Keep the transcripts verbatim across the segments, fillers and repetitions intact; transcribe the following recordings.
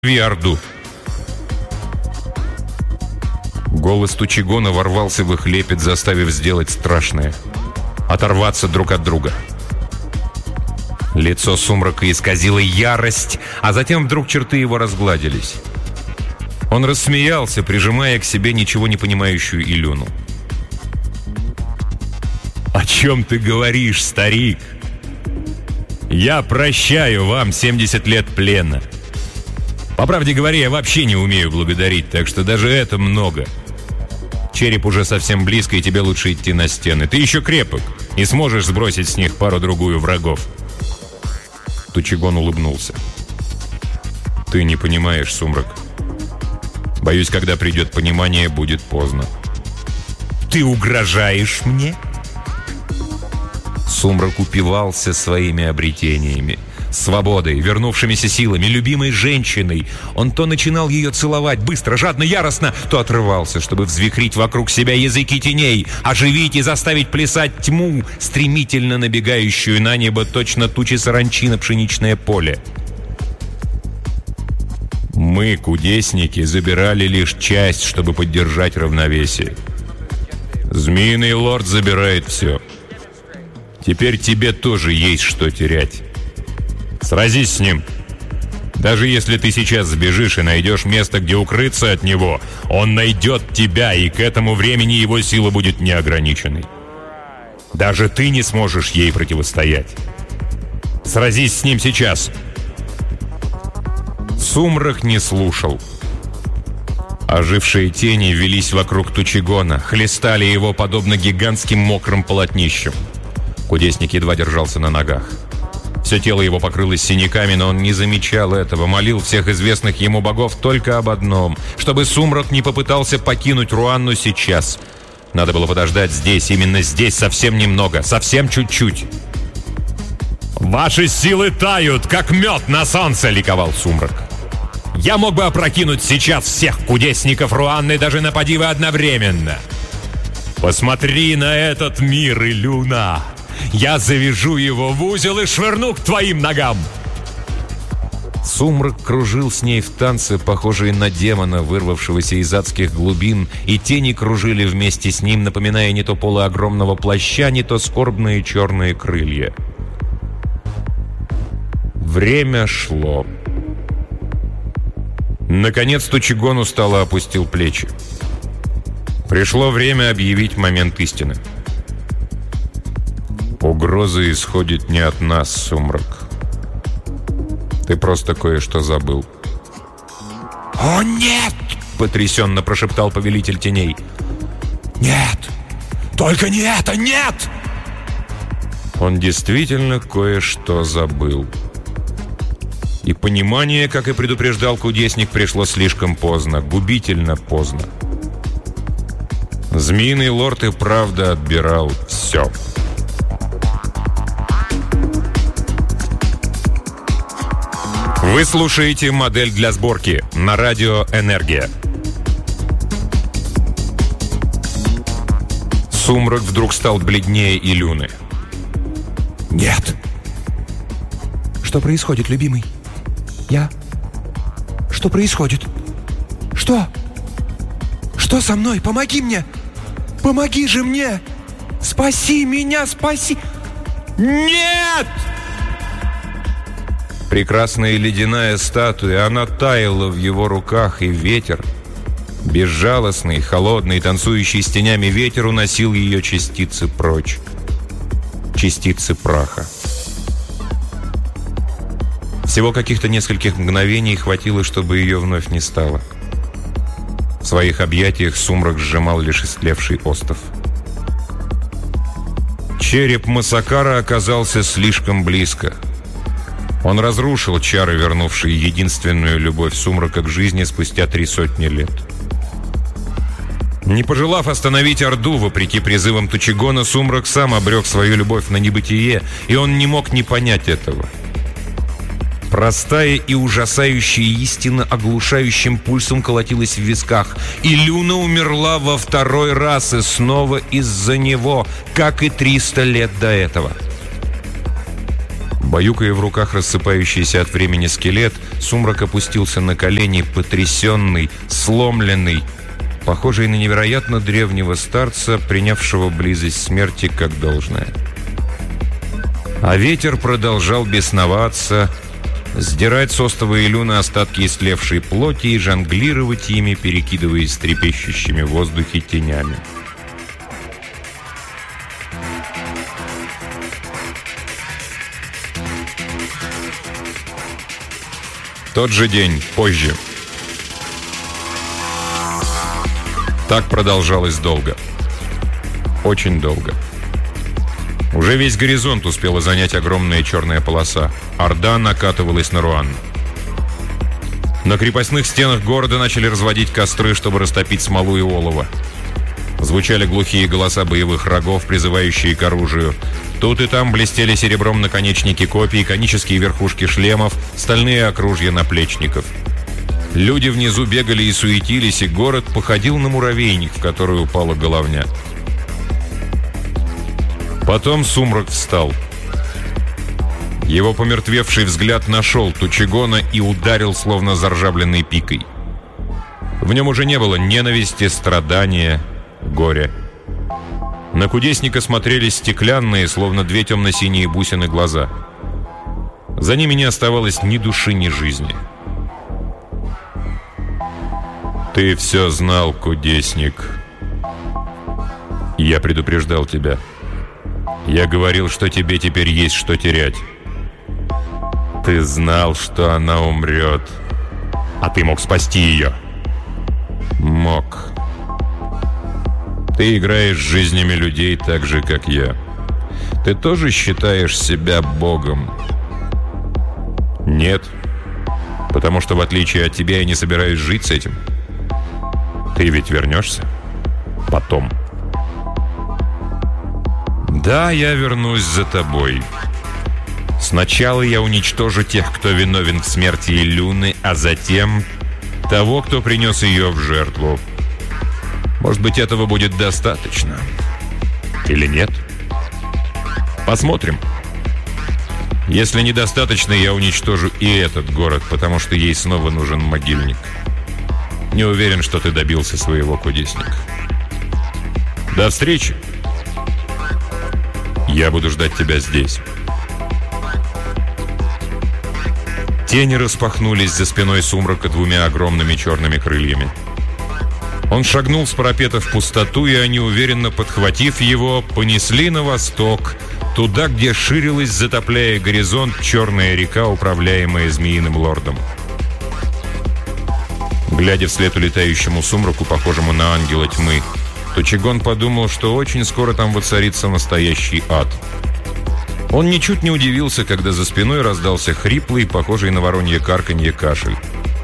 Орду. Голос Тучигона ворвался в их лепет, заставив сделать страшное — оторваться друг от друга. Лицо Сумрака исказило ярость, а затем вдруг черты его разгладились. Он рассмеялся, прижимая к себе ничего не понимающую Илюну. «О чем ты говоришь, старик? Я прощаю вам семьдесят лет плена. По правде говоря, я вообще не умею благодарить, так что даже это много. Череп уже совсем близко, и тебе лучше идти на стены. Ты еще крепок и сможешь сбросить с них пару-другую врагов». Тучигон улыбнулся. «Ты не понимаешь, Сумрак. Боюсь, когда придет понимание, будет поздно». «Ты угрожаешь мне?» Сумрак упивался своими обретениями. Свободой, вернувшимися силами, любимой женщиной. Он то начинал ее целовать быстро, жадно, яростно, то отрывался, чтобы взвихрить вокруг себя языки теней, оживить и заставить плясать тьму, стремительно набегающую на небо точно тучи саранчи на пшеничное поле. Мы, кудесники, забирали лишь часть, чтобы поддержать равновесие. Змеиный лорд забирает все. Теперь тебе тоже есть что терять. Сразись с ним. Даже если ты сейчас сбежишь и найдешь место, где укрыться от него, он найдет тебя, и к этому времени его сила будет неограниченной. Даже ты не сможешь ей противостоять. Сразись с ним сейчас. Сумрак не слушал. Ожившие тени велись вокруг Тучигона, хлестали его подобно гигантским мокрым полотнищам. Кудесник едва держался на ногах. Все тело его покрылось синяками, но он не замечал этого, молил всех известных ему богов только об одном, чтобы Сумрак не попытался покинуть Руанну сейчас. Надо было подождать здесь, именно здесь, совсем немного, совсем чуть-чуть. «Ваши силы тают, как мед на солнце!» — ликовал Сумрак. «Я мог бы опрокинуть сейчас всех кудесников Руанны, даже напади вы одновременно. Посмотри на этот мир, Илюна! Я завяжу его в узел и швырну к твоим ногам!» Сумрак кружил с ней в танце, похожие на демона, вырвавшегося из адских глубин, и тени кружили вместе с ним, напоминая не то полы огромного плаща, не то скорбные черные крылья. Время шло. Наконец Тучигон устало опустил плечи. Пришло время объявить момент истины. Угроза исходит не от нас, Сумрак. Ты просто кое-что забыл. «О, нет!» — потрясенно прошептал повелитель теней. «Нет! Только не это! Нет!» Он действительно кое-что забыл. И понимание, как и предупреждал кудесник, пришло слишком поздно, губительно поздно. Змеиный лорд и правда отбирал все. Вы слушаете «Модель для сборки» на радио «Энергия». Сумрак вдруг стал бледнее Илюны. «Нет!» «Что происходит, любимый? Я? Что происходит? Что? Что со мной? Помоги мне! Помоги же мне! Спаси меня, спаси!» «Нет!» Прекрасная ледяная статуя, она таяла в его руках, и ветер, безжалостный, холодный, танцующий с тенями ветер, уносил ее частицы прочь. Частицы праха. Всего каких-то нескольких мгновений хватило, чтобы ее вновь не стало. В своих объятиях Сумрак сжимал лишь истлевший остов. Череп Масакара оказался слишком близко. Он разрушил чары, вернувшие единственную любовь Сумрака к жизни спустя три сотни лет. Не пожелав остановить Орду, вопреки призывам Тучигона, Сумрак сам обрек свою любовь на небытие, и он не мог не понять этого. Простая и ужасающая истина оглушающим пульсом колотилась в висках. Илюна умерла во второй раз, и снова из-за него, как и триста лет до этого. Баюкая в руках рассыпающийся от времени скелет, Сумрак опустился на колени, потрясенный, сломленный, похожий на невероятно древнего старца, принявшего близость смерти как должное. А ветер продолжал бесноваться, сдирать с остова Илюна остатки истлевшей плоти и жонглировать ими, перекидываясь трепещущими в воздухе тенями. Тот же день, позже. Так продолжалось долго. Очень долго. Уже весь горизонт успела занять огромная черная полоса. Орда накатывалась на Руан. На крепостных стенах города начали разводить костры, чтобы растопить смолу и олово. Звучали глухие голоса боевых рогов, призывающие к оружию. Тут и там блестели серебром наконечники копий, конические верхушки шлемов, стальные окружья наплечников. Люди внизу бегали и суетились, и город походил на муравейник, в который упала головня. Потом Сумрак встал. Его помертвевший взгляд нашел Тучегона и ударил, словно заржавленной пикой. В нем уже не было ненависти, страдания, горя. На кудесника смотрели стеклянные, словно две темно-синие бусины, глаза. За ними не оставалось ни души, ни жизни. «Ты все знал, кудесник. Я предупреждал тебя. Я говорил, что тебе теперь есть что терять. Ты знал, что она умрет. А ты мог спасти ее». «Мог. Ты играешь жизнями людей так же, как я. Ты тоже считаешь себя богом?» «Нет. Потому что, в отличие от тебя, я не собираюсь жить с этим. Ты ведь вернешься? Потом». «Да, я вернусь за тобой. Сначала я уничтожу тех, кто виновен в смерти Илюны, а затем того, кто принес ее в жертву. Может быть, этого будет достаточно. Или нет? Посмотрим. Если недостаточно, я уничтожу и этот город, потому что ей снова нужен могильник. Не уверен, что ты добился своего, кудесник. До встречи. Я буду ждать тебя здесь». Тени распахнулись за спиной Сумрака двумя огромными черными крыльями. Он шагнул с парапета в пустоту, и они, уверенно подхватив его, понесли на восток, туда, где ширилась, затопляя горизонт, черная река, управляемая Змеиным Лордом. Глядя вслед улетающему Сумраку, похожему на ангела тьмы, Тучегон подумал, что очень скоро там воцарится настоящий ад. Он ничуть не удивился, когда за спиной раздался хриплый, похожий на воронье карканье, кашель.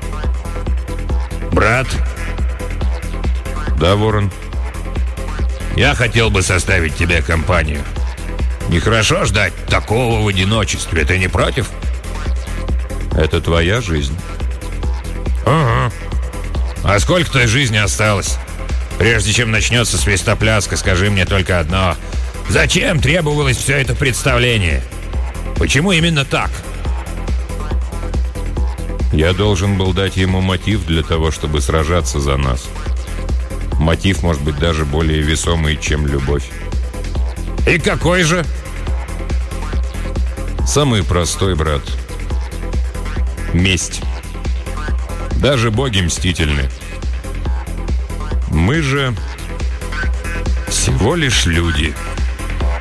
«Брат?» «Да, Ворон?» «Я хотел бы составить тебе компанию. Нехорошо ждать такого в одиночестве. Ты не против?» «Это твоя жизнь». «Ага. А сколько той жизни осталось? Прежде чем начнется свистопляска, скажи мне только одно. Зачем требовалось все это представление? Почему именно так?» «Я должен был дать ему мотив для того, чтобы сражаться за нас. Мотив, может быть, даже более весомый, чем любовь». «И какой же?» «Самый простой, брат. Месть. Даже боги мстительны. Мы же всего лишь люди».